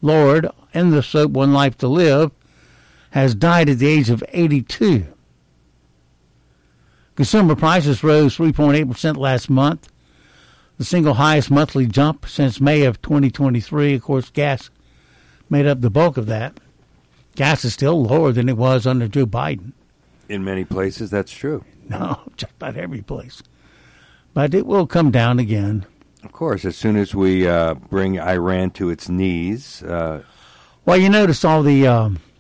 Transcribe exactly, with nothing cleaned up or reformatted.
Lord, in the soap One Life to Live, has died at the age of eighty-two. Consumer prices rose three point eight percent last month, the single highest monthly jump since May of twenty twenty-three. Of course, gas made up the bulk of that. Gas is still lower than it was under Joe Biden. In many places, that's true. No, just not every place. But it will come down again. Of course, as soon as we uh, bring Iran to its knees. Uh, well, you notice all the um,